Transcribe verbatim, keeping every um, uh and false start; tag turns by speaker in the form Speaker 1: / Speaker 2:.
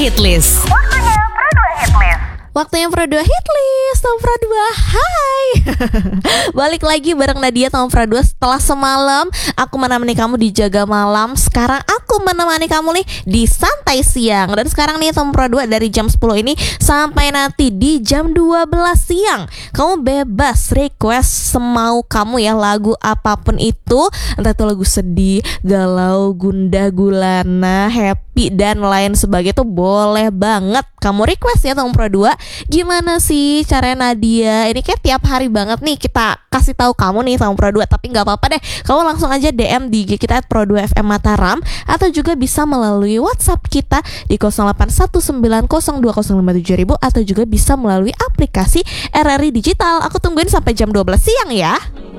Speaker 1: Hitlist.
Speaker 2: Waktunya Pro dua Hitlist.
Speaker 1: Waktunya Pro dua Hitlist. Tom Pro dua, hai. Balik lagi bareng Nadia Tom Pro dua. Setelah semalam aku menemani kamu di Jaga Malam, sekarang aku menemani kamu nih di Santai Siang. Dan sekarang nih Tom Pro dua dari jam sepuluh ini sampai nanti di jam dua belas siang, kamu bebas request semau kamu ya, lagu apapun itu. Entah itu lagu sedih, galau, gundah gulana, happy dan lain sebagainya, tuh boleh banget kamu request ya Tom Pro dua. Gimana sih caranya Nadia? Ini kayak tiap hari banget nih kita kasih tahu kamu nih Tom Pro dua, tapi nggak apa-apa deh, kamu langsung aja D M di I G kita at Pro dua F M Mataram, atau juga bisa melalui WhatsApp kita di nol delapan satu sembilan nol dua nol lima tujuh nol nol nol, atau juga bisa melalui aplikasi R R I Digital. Aku tungguin sampai jam dua belas siang ya.